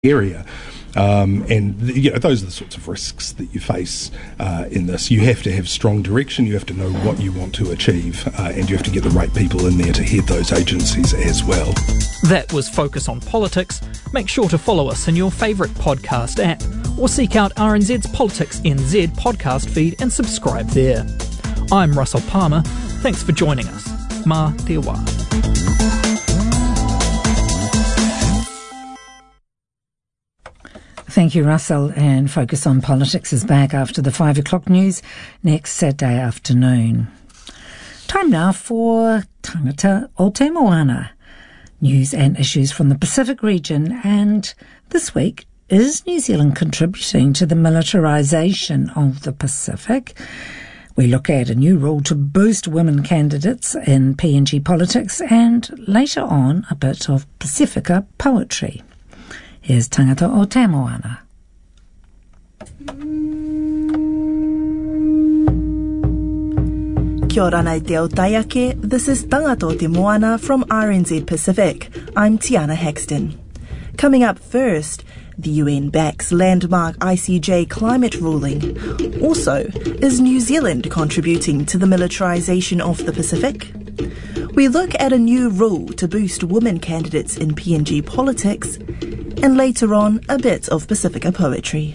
area. Those are the sorts of risks that you face in this. You have to have strong direction, you have to know what you want to achieve, and you have to get the right people in there to head those agencies as well. That was Focus on Politics. Make sure to follow us in your favourite podcast app, or seek out RNZ's Politics NZ podcast feed and subscribe there. I'm Russell Palmer. Thanks for joining us. Mā te wā. Thank you, Russell. And Focus on Politics is back after the 5 o'clock news next Saturday afternoon. Time now for Tangata o Te Moana. News and issues from the Pacific region. And this week, is New Zealand contributing to the militarisation of the Pacific? We look at a new rule to boost women candidates in PNG politics, and later on a bit of Pacifica poetry. Here's Tangata o Te Moana. Kia ora nei te autaiake. This is Tangata o Te Moana from RNZ Pacific. I'm Tiana Hexton. Coming up first, the UN backs landmark ICJ climate ruling. Also, is New Zealand contributing to the militarisation of the Pacific? We look at a new rule to boost women candidates in PNG politics, and later on, a bit of Pacifica poetry.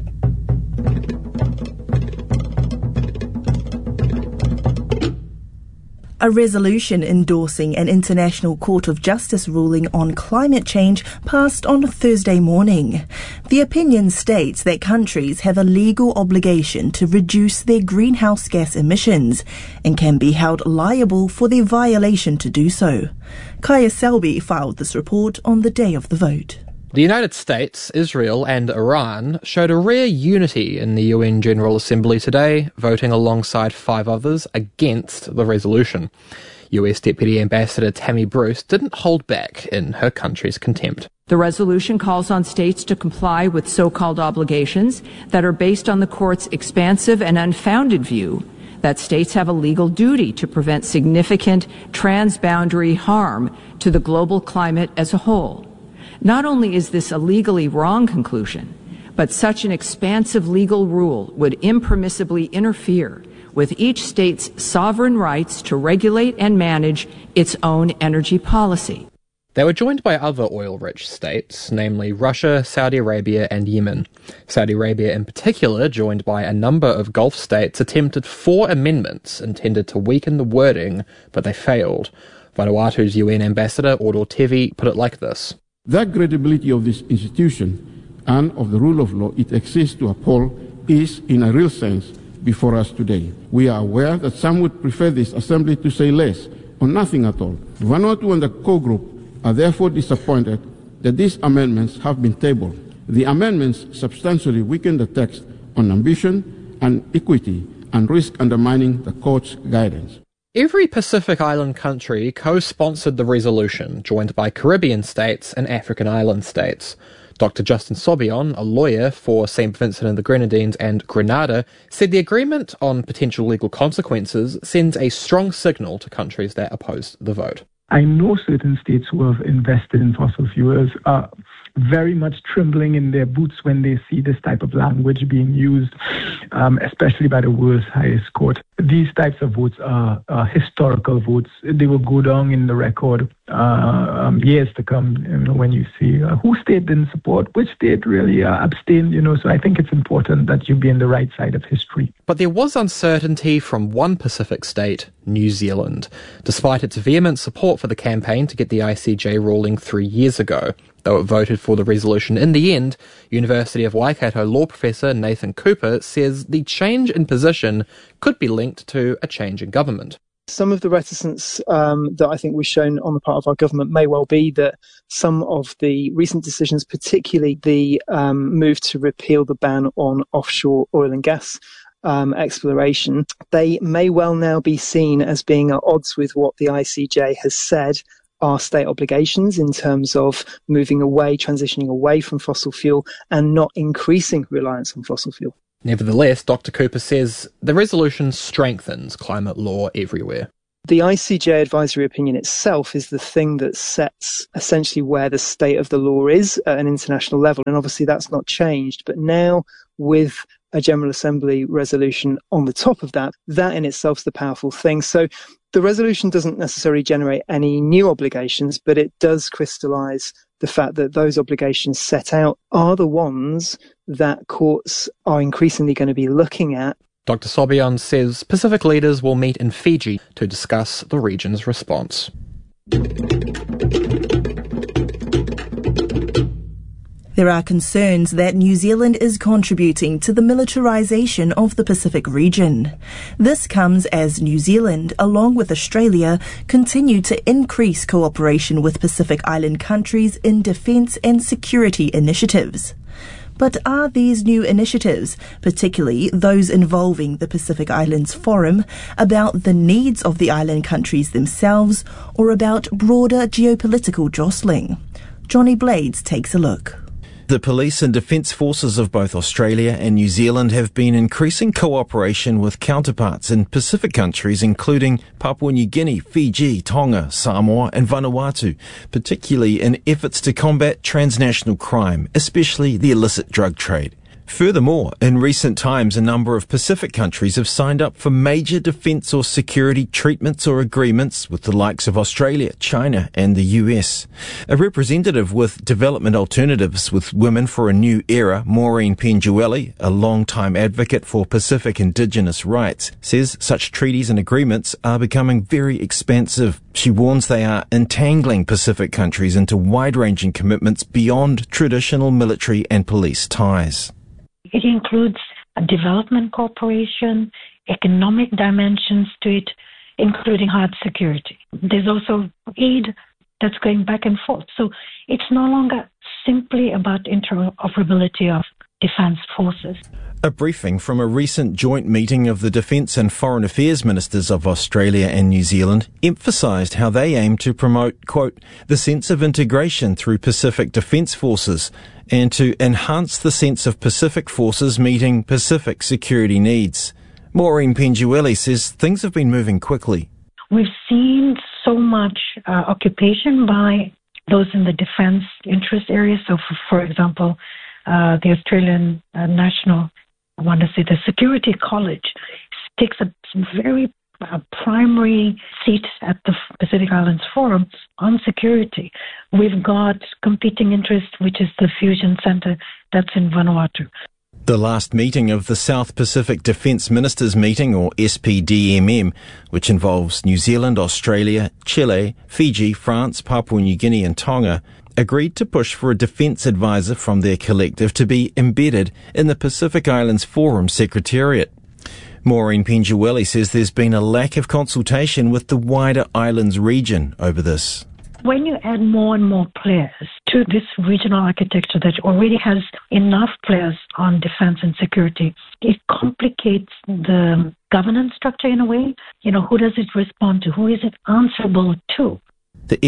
A resolution endorsing an International Court of Justice ruling on climate change passed on Thursday morning. The opinion states that countries have a legal obligation to reduce their greenhouse gas emissions and can be held liable for their violation to do so. Kaya Selby filed this report on the day of the vote. The United States, Israel and Iran showed a rare unity in the UN General Assembly today, voting alongside 5 others against the resolution. US Deputy Ambassador Tammy Bruce didn't hold back in her country's contempt. The resolution calls on states to comply with so-called obligations that are based on the court's expansive and unfounded view that states have a legal duty to prevent significant transboundary harm to the global climate as a whole. Not only is this a legally wrong conclusion, but such an expansive legal rule would impermissibly interfere with each state's sovereign rights to regulate and manage its own energy policy. They were joined by other oil-rich states, namely Russia, Saudi Arabia and Yemen. Saudi Arabia in particular, joined by a number of Gulf states, attempted 4 amendments intended to weaken the wording, but they failed. Vanuatu's UN ambassador, Odo Tevi, put it like this. The credibility of this institution and of the rule of law it exists to uphold is, in a real sense, before us today. We are aware that some would prefer this assembly to say less or nothing at all. Vanuatu and the co-group are therefore disappointed that these amendments have been tabled. The amendments substantially weaken the text on ambition and equity and risk undermining the court's guidance. Every Pacific Island country co-sponsored the resolution, joined by Caribbean states and African island states. Dr. Justin Sobion, a lawyer for St. Vincent and the Grenadines and Grenada, said the agreement on potential legal consequences sends a strong signal to countries that opposed the vote. I know certain states who have invested in fossil fuels are very much trembling in their boots when they see this type of language being used, especially by the world's highest court. These types of votes are historical votes. They will go down in the record years to come, when you see who state didn't support, which state really abstained, So I think it's important that you be on the right side of history. But there was uncertainty from one Pacific state, New Zealand, despite its vehement support for the campaign to get the ICJ ruling 3 years ago. Though it voted for the resolution in the end, University of Waikato law professor Nathan Cooper says the change in position could be linked to a change in government. Some of the reticence that I think was shown on the part of our government may well be that some of the recent decisions, particularly the move to repeal the ban on offshore oil and gas exploration, they may well now be seen as being at odds with what the ICJ has said are state obligations in terms of transitioning away from fossil fuel and not increasing reliance on fossil fuel. Nevertheless, Dr. Cooper says the resolution strengthens climate law everywhere. The ICJ advisory opinion itself is the thing that sets essentially where the state of the law is at an international level. And obviously that's not changed. But now with a General Assembly resolution on the top of that, that in itself is the powerful thing. So the resolution doesn't necessarily generate any new obligations, but it does crystallise the fact that those obligations set out are the ones that courts are increasingly going to be looking at. Dr. Sobion says Pacific leaders will meet in Fiji to discuss the region's response. There are concerns that New Zealand is contributing to the militarisation of the Pacific region. This comes as New Zealand, along with Australia, continue to increase cooperation with Pacific Island countries in defence and security initiatives. But are these new initiatives, particularly those involving the Pacific Islands Forum, about the needs of the island countries themselves or about broader geopolitical jostling? Johnny Blades takes a look. The police and defence forces of both Australia and New Zealand have been increasing cooperation with counterparts in Pacific countries including Papua New Guinea, Fiji, Tonga, Samoa and Vanuatu, particularly in efforts to combat transnational crime, especially the illicit drug trade. Furthermore, in recent times, a number of Pacific countries have signed up for major defence or security treatments or agreements with the likes of Australia, China and the US. A representative with Development Alternatives with Women for a New Era, Maureen Pengueli, a long-time advocate for Pacific Indigenous rights, says such treaties and agreements are becoming very expansive. She warns they are entangling Pacific countries into wide-ranging commitments beyond traditional military and police ties. It includes a development cooperation, economic dimensions to it, including hard security. There's also aid that's going back and forth. So it's no longer simply about interoperability of defence forces. A briefing from a recent joint meeting of the Defence and Foreign Affairs Ministers of Australia and New Zealand emphasised how they aim to promote, quote, the sense of integration through Pacific Defence Forces and to enhance the sense of Pacific forces meeting Pacific security needs. Maureen Pengueli says things have been moving quickly. We've seen so much occupation by those in the defence interest area. So, for example, the Australian National, the Security College takes a very primary seat at the Pacific Islands Forum on security. We've got competing interests, which is the Fusion Centre that's in Vanuatu. The last meeting of the South Pacific Defence Ministers Meeting, or SPDMM, which involves New Zealand, Australia, Chile, Fiji, France, Papua New Guinea and Tonga, agreed to push for a defence advisor from their collective to be embedded in the Pacific Islands Forum Secretariat. Maureen Pengueli says there's been a lack of consultation with the wider islands region over this. When you add more and more players to this regional architecture that already has enough players on defence and security, it complicates the governance structure in a way. You know, who does it respond to? Who is it answerable to? The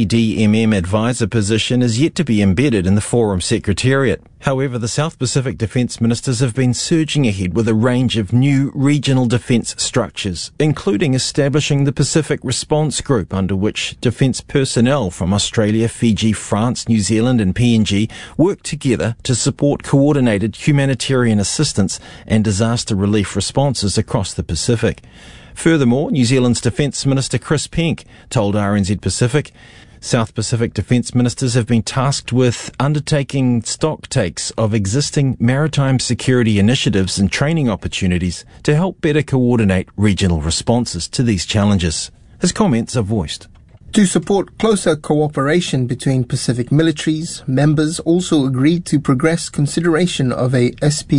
SPDMM advisor position is yet to be embedded in the Forum Secretariat. However, the South Pacific Defence Ministers have been surging ahead with a range of new regional defence structures, including establishing the Pacific Response Group, under which defence personnel from Australia, Fiji, France, New Zealand and PNG work together to support coordinated humanitarian assistance and disaster relief responses across the Pacific. Furthermore, New Zealand's Defence Minister Chris Penk told RNZ Pacific, South Pacific Defence Ministers have been tasked with undertaking stock takes of existing maritime security initiatives and training opportunities to help better coordinate regional responses to these challenges. His comments are voiced. To support closer cooperation between Pacific militaries, members also agreed to progress consideration of a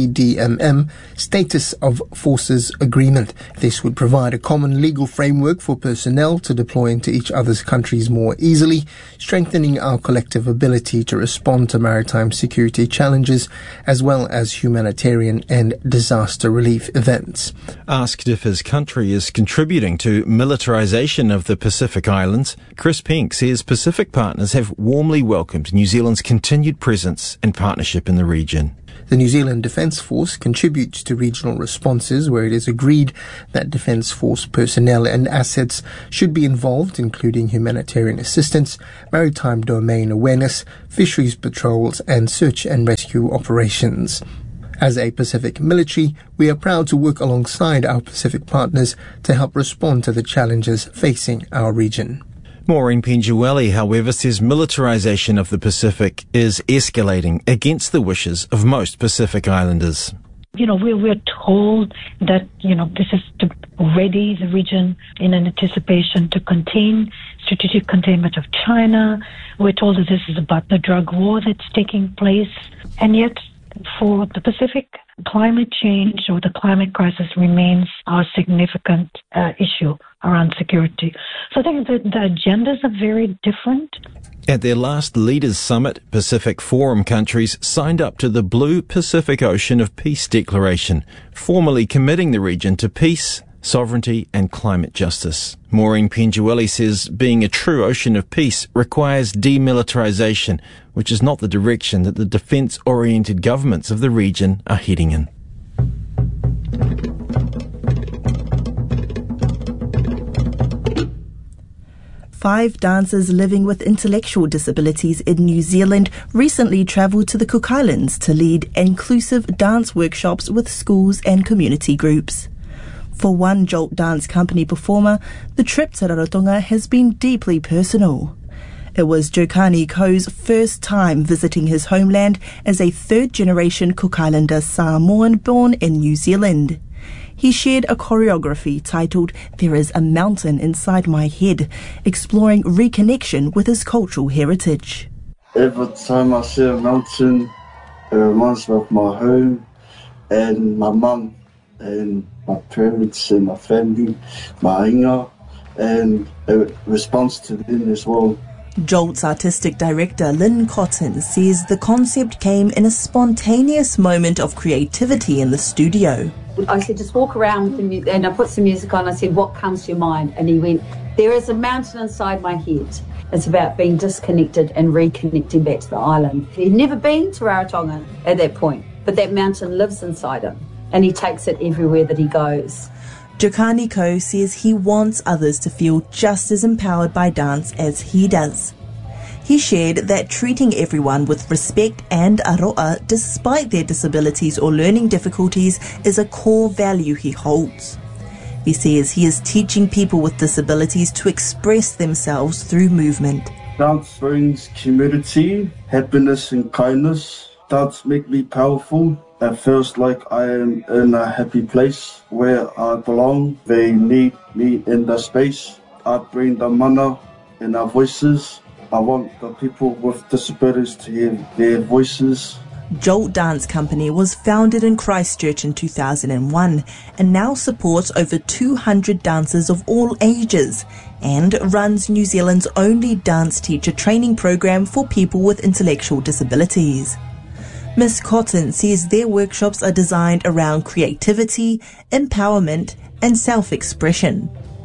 SPDMM Status of Forces Agreement. This would provide a common legal framework for personnel to deploy into each other's countries more easily, strengthening our collective ability to respond to maritime security challenges, as well as humanitarian and disaster relief events. Asked if his country is contributing to militarization of the Pacific Islands, Chris Pink says Pacific partners have warmly welcomed New Zealand's continued presence and partnership in the region. The New Zealand Defence Force contributes to regional responses where it is agreed that Defence Force personnel and assets should be involved, including humanitarian assistance, maritime domain awareness, fisheries patrols and search and rescue operations. As a Pacific military, we are proud to work alongside our Pacific partners to help respond to the challenges facing our region. Maureen Pengueli, however, says militarisation of the Pacific is escalating against the wishes of most Pacific Islanders. We're told that, this is to ready the region in an anticipation to contain strategic containment of China. We're told that this is about the drug war that's taking place. And yet, for the Pacific, climate change or the climate crisis remains our significant issue around security. So I think that the agendas are very different. At their last Leaders Summit, Pacific Forum countries signed up to the Blue Pacific Ocean of Peace Declaration, formally committing the region to peace, sovereignty and climate justice. Maureen Pengueli says being a true ocean of peace requires demilitarisation, which is not the direction that the defence-oriented governments of the region are heading in. Five dancers living with intellectual disabilities in New Zealand recently travelled to the Cook Islands to lead inclusive dance workshops with schools and community groups. For one Jolt Dance Company performer, the trip to Rarotonga has been deeply personal. It was Jokani Ko's first time visiting his homeland as a third-generation Cook Islander Samoan born in New Zealand. He shared a choreography titled There is a Mountain Inside My Head, exploring reconnection with his cultural heritage. Every time I see a mountain, it reminds me of my home and my mum and my parents and my family, my inga, and it responds to them as well. Jolt's artistic director Lynn Cotton says the concept came in a spontaneous moment of creativity in the studio. I said, just walk around with the music, and I put some music on. I said, what comes to your mind? And he went, there is a mountain inside my head. It's about being disconnected and reconnecting back to the island. He'd never been to Rarotonga at that point, but that mountain lives inside him, and he takes it everywhere that he goes. Jokani Ko says he wants others to feel just as empowered by dance as he does. He shared that treating everyone with respect and aroa despite their disabilities or learning difficulties is a core value he holds. He says he is teaching people with disabilities to express themselves through movement. Dance brings community, happiness and kindness. Dance makes me powerful. It feels like I am in a happy place where I belong. They need me in the space. I bring the mana in our voices. I want the people with disabilities to hear their voices. Jolt Dance Company was founded in Christchurch in 2001 and now supports over 200 dancers of all ages and runs New Zealand's only dance teacher training program for people with intellectual disabilities. Ms. Cotton says their workshops are designed around creativity, empowerment and self-expression.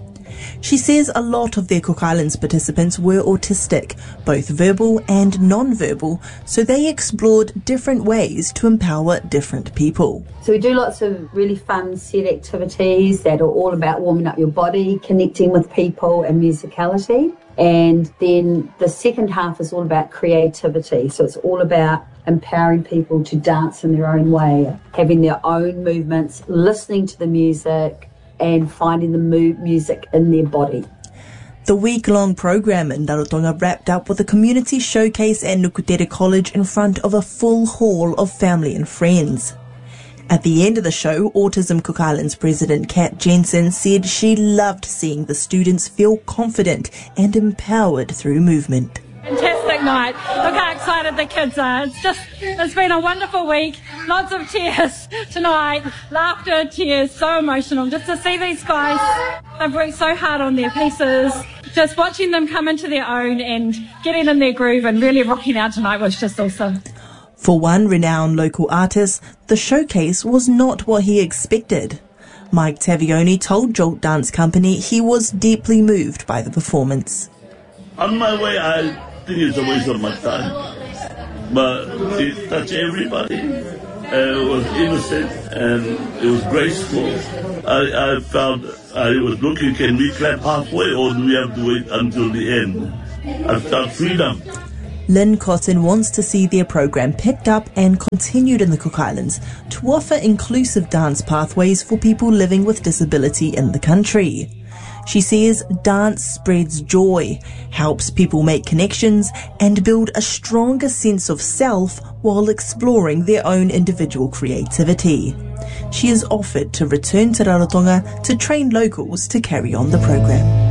She says a lot of their Cook Islands participants were autistic, both verbal and non-verbal, so they explored different ways to empower different people. So we do lots of really fun set activities that are all about warming up your body, connecting with people and musicality. And then the second half is all about creativity. So it's all about empowering people to dance in their own way, having their own movements, listening to the music, and finding the music in their body. The week-long program in Rarotonga wrapped up with a community showcase at Nukutere College in front of a full hall of family and friends. At the end of the show, Autism Cook Islands President Kat Jensen said she loved seeing the students feel confident and empowered through movement. Fantastic night. Look how excited the kids are. It's been a wonderful week. Lots of tears tonight. Laughter, tears, so emotional. Just to see these guys, they've worked so hard on their pieces. Just watching them come into their own and getting in their groove and really rocking out tonight was just awesome. For one renowned local artist, the showcase was not what he expected. Mike Tavioni told Jolt Dance Company he was deeply moved by the performance. On my way, I think it's a waste of my time. But it touched everybody. It was innocent and it was graceful. I felt I was looking, can we clap halfway or do we have to wait until the end? I felt freedom. Lynn Cotton wants to see their program picked up and continued in the Cook Islands to offer inclusive dance pathways for people living with disability in the country. She says dance spreads joy, helps people make connections and build a stronger sense of self while exploring their own individual creativity. She has offered to return to Rarotonga to train locals to carry on the program.